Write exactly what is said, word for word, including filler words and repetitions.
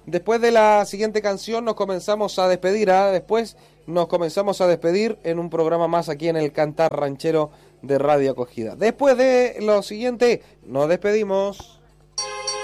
Después de la siguiente canción nos comenzamos a despedir, ¿eh? Después nos comenzamos a despedir en un programa más aquí en el Cantar Ranchero de Radio Acogida. Después de lo siguiente, nos despedimos.